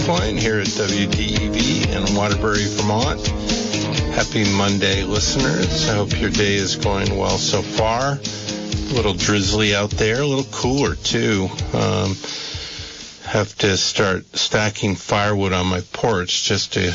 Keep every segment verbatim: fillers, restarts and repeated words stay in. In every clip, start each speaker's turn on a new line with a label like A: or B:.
A: Line here at W D E V in Waterbury, Vermont. Happy Monday, listeners. I hope your day is going well so far. A little drizzly out there, a little cooler too. Um, have to start stacking firewood on my porch just to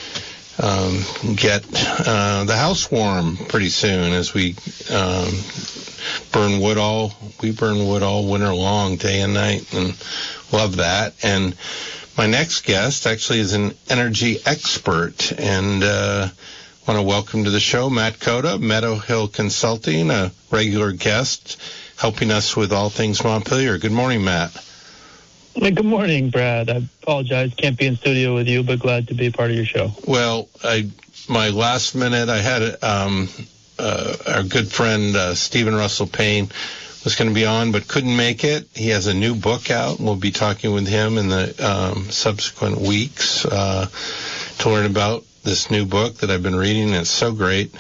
A: um, get uh, the house warm pretty soon as we um, burn wood all, we burn wood all winter long, day and night, and love that. And my next guest actually is an energy expert, and uh, want to welcome to the show Matt Cota, Meadow Hill Consulting, a regular guest helping us with all things Montpelier. Good morning, Matt.
B: Good morning, Brad. I apologize, can't be in studio with you, but glad to be a part of your show.
A: Well, I my last minute, I had um, uh, our good friend uh, Stephen Russell Payne was going to be on, but couldn't make it. He has a new book out, and we'll be talking with him in the um, subsequent weeks uh, to learn about this new book that I've been reading, and it's so great.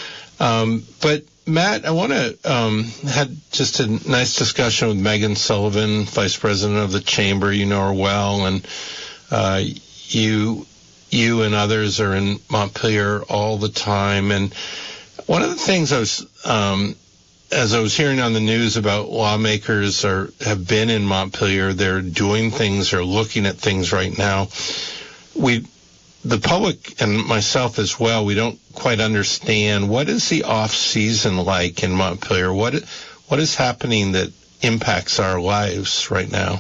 A: Um, but Matt, I want to um, had just a nice discussion with Megan Sullivan, Vice President of the Chamber. You know her well, and uh, you you and others are in Montpelier all the time. And one of the things I was, um, as I was hearing on the news about lawmakers are have been in Montpelier, they're doing things, they're looking at things right now. We. The public and myself as well, we don't quite understand what is the off-season like in Montpelier. What what is happening that impacts our lives right now?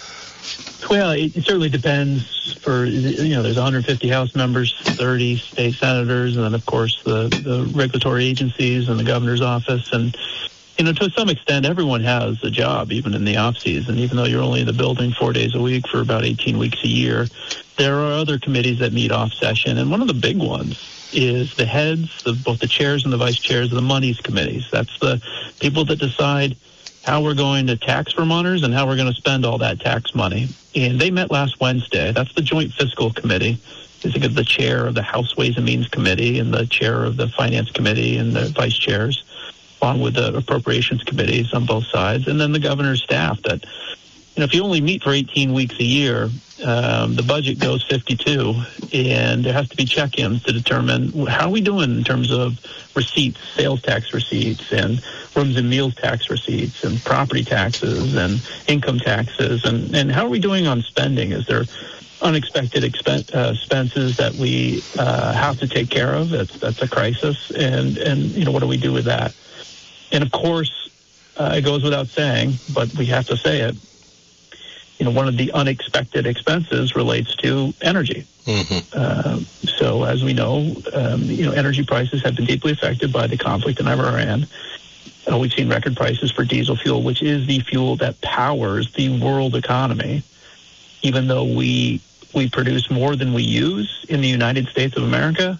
B: Well, it certainly depends. For you know, there's one hundred fifty House members, thirty state senators, and then of course the the regulatory agencies and the governor's office. And you know, to some extent, everyone has a job, even in the off season. Even though you're only in the building four days a week for about eighteen weeks a year. There are other committees that meet off session, and one of the big ones is the heads, the, both the chairs and the vice chairs of the monies committees. That's the people that decide how we're going to tax Vermonters and how we're going to spend all that tax money. And they met last Wednesday. That's the Joint Fiscal Committee. You think of the chair of the House Ways and Means Committee and the chair of the Finance Committee and the vice chairs, along with the appropriations committees on both sides, and then the governor's staff that, you know, if you only meet for eighteen weeks a year, um, the budget goes fifty-two, and there has to be check-ins to determine how are we doing in terms of receipts, sales tax receipts, and rooms and meals tax receipts, and property taxes, and income taxes, and, and how are we doing on spending? Is there unexpected expen- uh, expenses that we uh, have to take care of? That's that's a crisis, and, and you know, what do we do with that? And of course, uh, it goes without saying, but we have to say it, you know, one of the unexpected expenses relates to energy. Mm-hmm. Uh, so as we know, um, you know, energy prices have been deeply affected by the conflict in Iran. Uh, we've seen record prices for diesel fuel, which is the fuel that powers the world economy. Even though we we produce more than we use in the United States of America,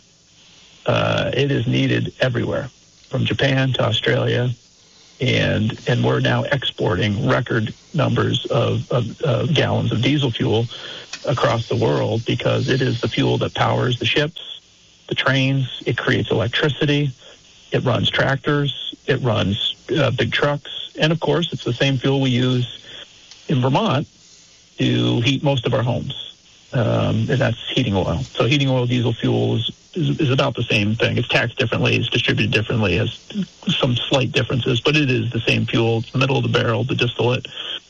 B: uh, it is needed everywhere, from Japan to Australia. And and we're now exporting record numbers of, of uh, gallons of diesel fuel across the world because it is the fuel that powers the ships, the trains. It creates electricity. It runs tractors. It runs uh, big trucks. And, of course, it's the same fuel we use in Vermont to heat most of our homes, um, and that's heating oil. So heating oil, diesel fuel is Is, is about the same thing. It's taxed differently, it's distributed differently, has some slight differences, but it is the same fuel. It's the middle of the barrel, the distillate.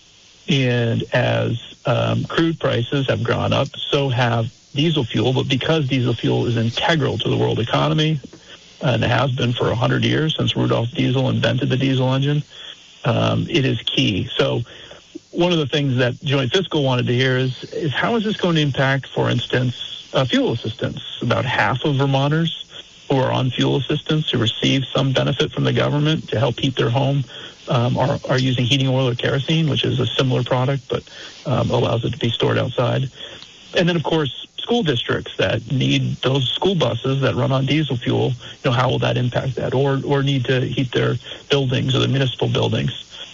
B: And as um, crude prices have gone up, so have diesel fuel. But because diesel fuel is integral to the world economy, and it has been for one hundred years since Rudolf Diesel invented the diesel engine, um, it is key. So one of the things that Joint Fiscal wanted to hear is, is how is this going to impact, for instance, Uh, fuel assistance? About half of Vermonters who are on fuel assistance, who receive some benefit from the government to help heat their home, um, are, are using heating oil or kerosene, which is a similar product, but um, allows it to be stored outside. And then, of course, school districts that need those school buses that run on diesel fuel, you know, how will that impact that? Or, or need to heat their buildings or the municipal buildings.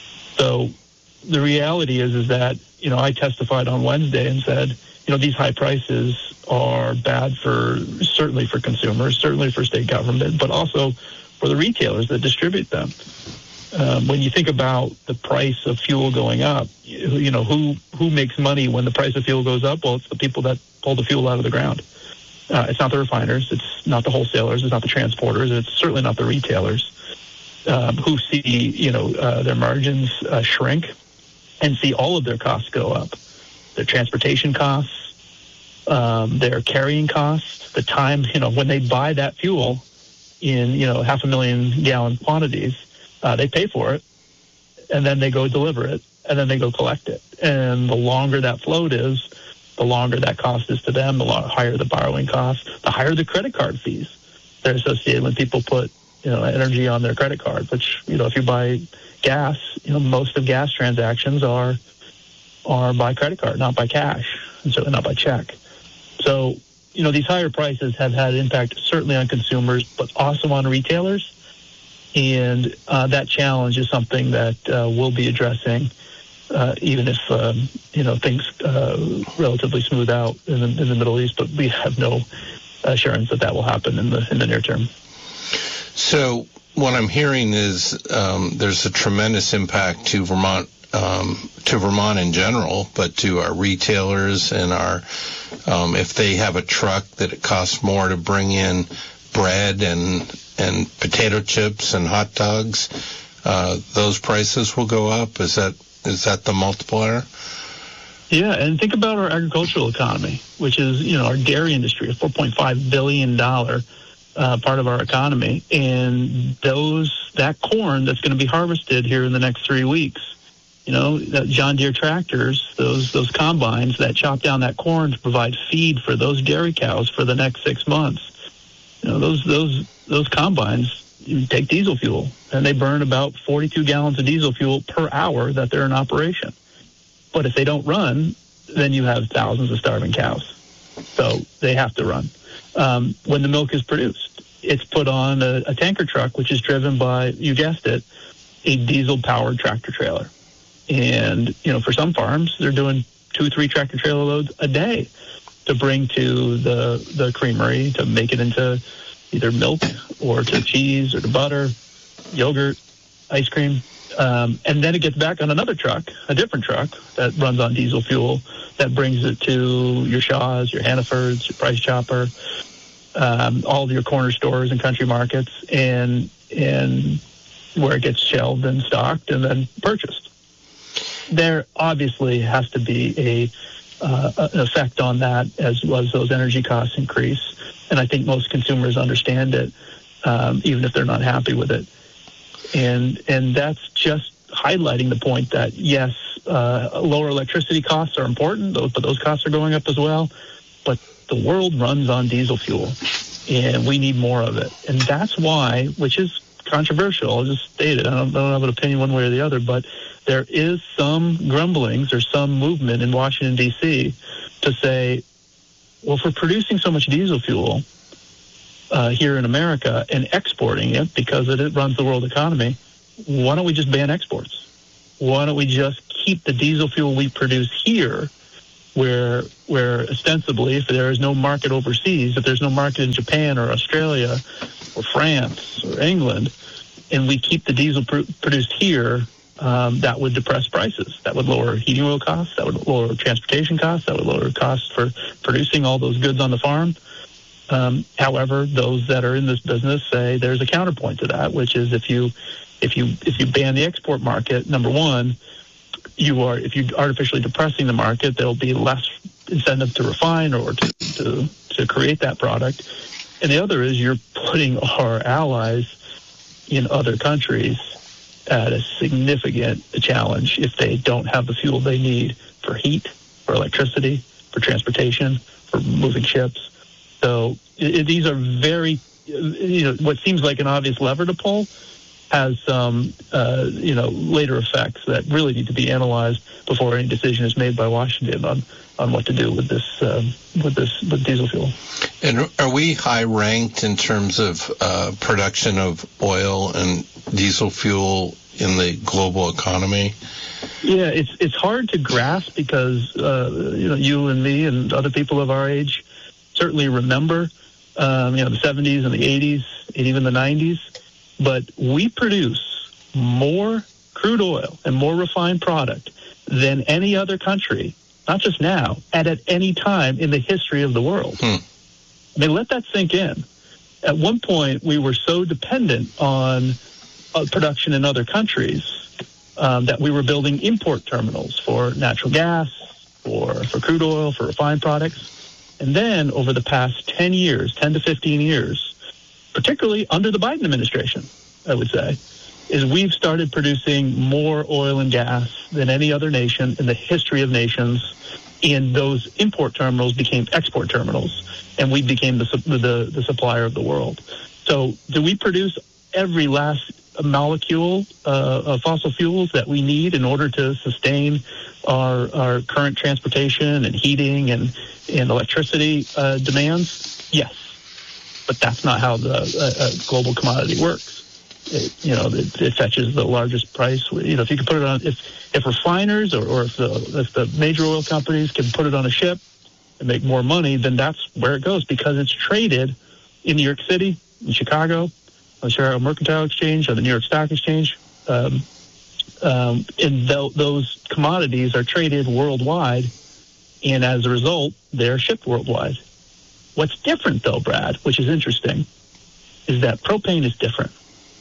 B: So the reality is, is that, you know, I testified on Wednesday and said, you know, these high prices are bad for, certainly for consumers, certainly for state government, but also for the retailers that distribute them. Um, when you think about the price of fuel going up, you, you know, who who makes money when the price of fuel goes up? Well, it's the people that pull the fuel out of the ground. Uh, it's not the refiners. It's not the wholesalers. It's not the transporters. It's certainly not the retailers um, who see, you know, uh, their margins uh, shrink and see all of their costs go up. Their transportation costs, um, their carrying costs, the time, you know, when they buy that fuel in, you know, half a million gallon quantities, uh, they pay for it, and then they go deliver it, and then they go collect it. And the longer that float is, the longer that cost is to them, the higher the borrowing cost, the higher the credit card fees that are associated when people put, you know, energy on their credit card, which, you know, if you buy gas, you know, most of gas transactions are are by credit card, not by cash, and certainly not by check. So, you know, these higher prices have had impact certainly on consumers, but also on retailers. And uh, that challenge is something that uh, we'll be addressing, uh, even if, um, you know, things uh, relatively smooth out in the, in the Middle East. But we have no assurance that that will happen in the in the near term.
A: So what I'm hearing is um, there's a tremendous impact to Vermont, um, to Vermont in general, but to our retailers and our, um, if they have a truck that it costs more to bring in bread and and potato chips and hot dogs, uh, those prices will go up. Is that is that the multiplier?
B: Yeah, and think about our agricultural economy, which is, you know, our dairy industry, a four point five billion dollars uh, part of our economy, and those that corn that's going to be harvested here in the next three weeks. You know, that John Deere tractors, those those combines that chop down that corn to provide feed for those dairy cows for the next six months. You know, those those those combines take diesel fuel, and they burn about forty-two gallons of diesel fuel per hour that they're in operation. But if they don't run, then you have thousands of starving cows. So they have to run. Um, when the milk is produced, it's put on a, a tanker truck, which is driven by, you guessed it, a diesel-powered tractor trailer. And, you know, for some farms, they're doing two, three tractor trailer loads a day to bring to the, the creamery to make it into either milk or to cheese or to butter, yogurt, ice cream. Um, and then it gets back on another truck, a different truck that runs on diesel fuel that brings it to your Shaw's, your Hannafords, your Price Chopper, um, all of your corner stores and country markets, and and where it gets shelved and stocked and then purchased. There obviously has to be a uh, an effect on that as well as those energy costs increase. And I think most consumers understand it, um, even if they're not happy with it. And and that's just highlighting the point that, yes, uh, lower electricity costs are important, but those costs are going up as well. But the world runs on diesel fuel, and we need more of it. And that's why, which is controversial, I'll just state it, I don't, I don't have an opinion one way or the other, but there is some grumblings or some movement in Washington, D C to say, well, if we're producing so much diesel fuel uh, here in America and exporting it because it, it runs the world economy, why don't we just ban exports? Why don't we just keep the diesel fuel we produce here where where ostensibly, if there is no market overseas, if there's no market in Japan or Australia or France or England, and we keep the diesel pr- produced here, um, that would depress prices. That would lower heating oil costs. That would lower transportation costs. That would lower costs for producing all those goods on the farm. Um, however, those that are in this business say there's a counterpoint to that, which is if you if you if you ban the export market, number one, you are if you're artificially depressing the market, there'll be less incentive to refine or to, to to create that product. And the other is you're putting our allies in other countries at a significant challenge if they don't have the fuel they need for heat, for electricity, for transportation, for moving ships. So it, these are very, you know, what seems like an obvious lever to pull has some, uh, you know, later effects that really need to be analyzed before any decision is made by Washington on, on what to do with this um, with this with diesel fuel.
A: And are we high ranked in terms of uh, production of oil and diesel fuel in the global economy?
B: Yeah, it's it's hard to grasp because uh, you know you and me and other people of our age certainly remember um, you know the seventies and the eighties and even the nineties. But we produce more crude oil and more refined product than any other country, not just now, and at any time in the history of the world.
A: Hmm.
B: I mean, let that sink in. At one point, we were so dependent on uh, production in other countries um, that we were building import terminals for natural gas, for, for crude oil, for refined products. And then over the past ten years, ten to fifteen years, particularly under the Biden administration, I would say, is we've started producing more oil and gas than any other nation in the history of nations. And those import terminals became export terminals, and we became the, the, the supplier of the world. So do we produce every last molecule uh, of fossil fuels that we need in order to sustain our, our current transportation and heating and, and electricity uh, demands? Yes. But that's not how the uh, uh, global commodity works. It, you know, it, it fetches the largest price. You know, if you can put it on, if if refiners or, or if the if the major oil companies can put it on a ship and make more money, then that's where it goes, because it's traded in New York City, in Chicago, on the Chicago Mercantile Exchange, on the New York Stock Exchange, um, um, and th- those commodities are traded worldwide, and as a result, they're shipped worldwide. What's different, though, Brad, which is interesting, is that propane is different.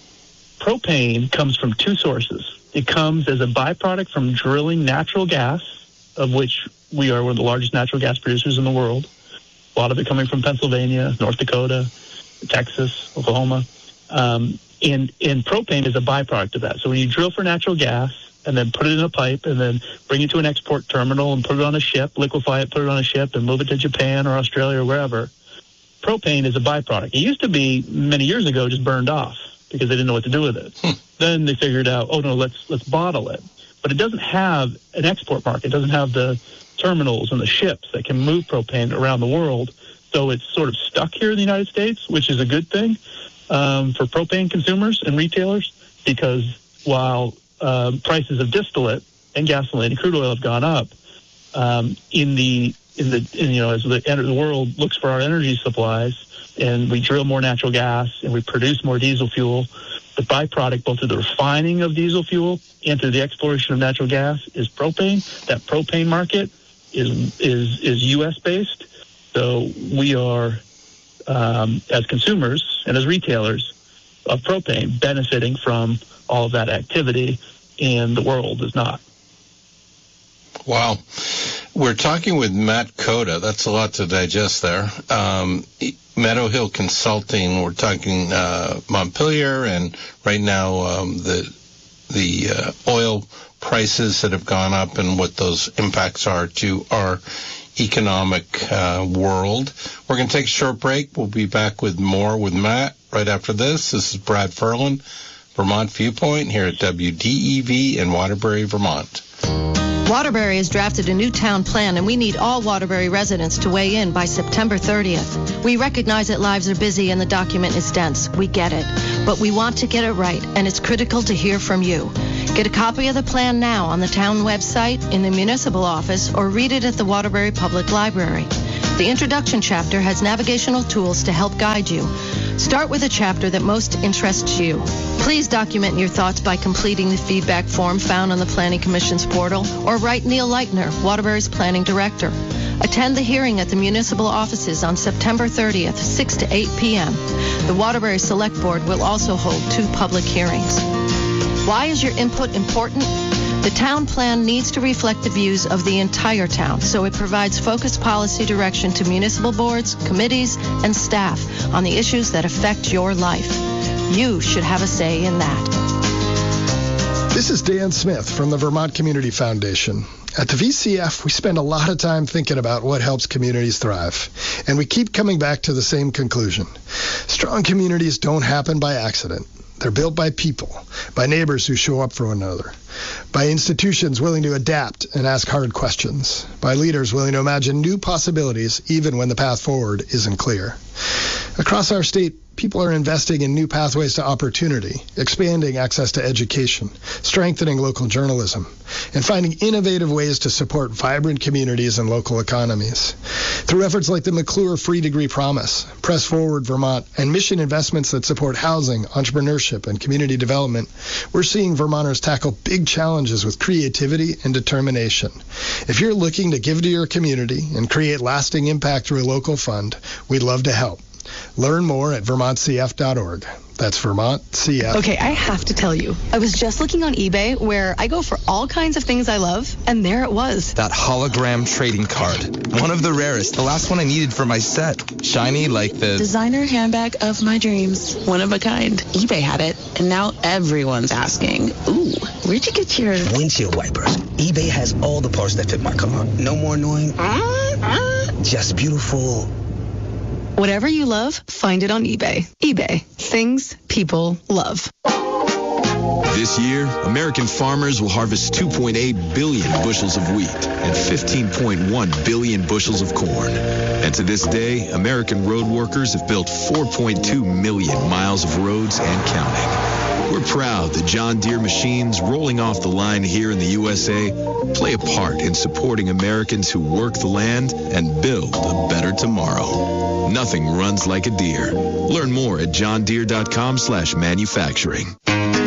B: Propane comes from two sources. It comes as a byproduct from drilling natural gas, of which we are one of the largest natural gas producers in the world. A lot of it coming from Pennsylvania, North Dakota, Texas, Oklahoma. Um, and, and propane is a byproduct of that. So when you drill for natural gas and then put it in a pipe and then bring it to an export terminal and put it on a ship, liquefy it, put it on a ship and move it to Japan or Australia or wherever, propane is a byproduct. It used to be, many years ago, just burned off, because they didn't know what to do with it. Hmm. Then they figured out, oh, no, let's let's bottle it. But it doesn't have an export market. It doesn't have the terminals and the ships that can move propane around the world. So it's sort of stuck here in the United States, which is a good thing um, for propane consumers and retailers, because while uh, prices of distillate and gasoline and crude oil have gone up, um, in the in the in, you know as the, the world looks for our energy supplies, and we drill more natural gas and we produce more diesel fuel, the byproduct both through the refining of diesel fuel and through the exploration of natural gas is propane. That propane market is is is U S based. So we are, um, as consumers and as retailers of propane, benefiting from all of that activity, and the world is not.
A: Wow. We're talking with Matt Cota. That's a lot to digest there. Um, Meadow Hill Consulting. We're talking uh, Montpelier, and right now um, the the uh, oil prices that have gone up and what those impacts are to our economic uh, world. We're going to take a short break. We'll be back with more with Matt right after this. This is Brad Ferland, Vermont Viewpoint, here at W D E V in Waterbury, Vermont.
C: Waterbury has drafted a new town plan, and we need all Waterbury residents to weigh in by September thirtieth. We recognize that lives are busy and the document is dense. We get it. But we want to get it right, and it's critical to hear from you. Get a copy of the plan now on the town website, in the municipal office, or read it at the Waterbury Public Library. The introduction chapter has navigational tools to help guide you. Start with a chapter that most interests you. Please document your thoughts by completing the feedback form found on the Planning Commission's portal, or write Neil Leitner, Waterbury's Planning Director. Attend the hearing at the municipal offices on September thirtieth, six to eight p.m. The Waterbury Select Board will also hold two public hearings. Why is your input important? The town plan needs to reflect the views of the entire town, so it provides focused policy direction to municipal boards, committees, and staff on the issues that affect your life. You should have a say in that.
D: This is Dan Smith from the Vermont Community Foundation. At the V C F, we spend a lot of time thinking about what helps communities thrive, and we keep coming back to the same conclusion. Strong communities don't happen by accident. They're built by people, by neighbors who show up for one another, by institutions willing to adapt and ask hard questions, by leaders willing to imagine new possibilities even when the path forward isn't clear. Across our state, people are investing in new pathways to opportunity, expanding access to education, strengthening local journalism, and finding innovative ways to support vibrant communities and local economies. Through efforts like the McClure Free Degree Promise, Press Forward Vermont, and mission investments that support housing, entrepreneurship, and community development, we're seeing Vermonters tackle big challenges with creativity and determination. If you're looking to give to your community and create lasting impact through a local fund, we'd love to help. Learn more at vermont c f dot org. That's Vermont C F.
E: Okay, I have to tell you, I was just looking on eBay where I go for all kinds of things I love, and there it was.
F: That hologram trading card. One of the rarest. The last one I needed for my set. Shiny like the...
G: designer handbag of my dreams. One of a kind. eBay had it, and now everyone's asking, ooh, where'd you get your...
H: windshield wipers. eBay has all the parts that fit my car. No more annoying... just beautiful...
E: Whatever you love, find it on eBay. eBay. Things people love.
I: This year, American farmers will harvest two point eight billion bushels of wheat and fifteen point one billion bushels of corn. And to this day, American road workers have built four point two million miles of roads and counting. We're proud that John Deere machines rolling off the line here in the U S A play a part in supporting Americans who work the land and build a better tomorrow. Nothing runs like a Deere. Learn more at john deere dot com slash manufacturing.